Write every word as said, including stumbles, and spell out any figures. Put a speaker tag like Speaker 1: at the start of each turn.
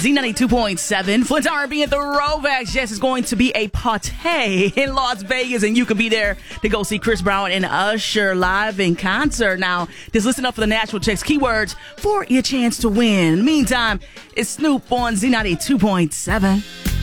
Speaker 1: Z ninety-two point seven. Flint R and B and Throwbacks. Yes, it's going to be a party in Las Vegas, and you could be there to go see Chris Brown and Usher live in concert. Now, just listen up for the Nashville Checks keywords for your chance to win. Meantime, it's Snoop on Z ninety-two point seven.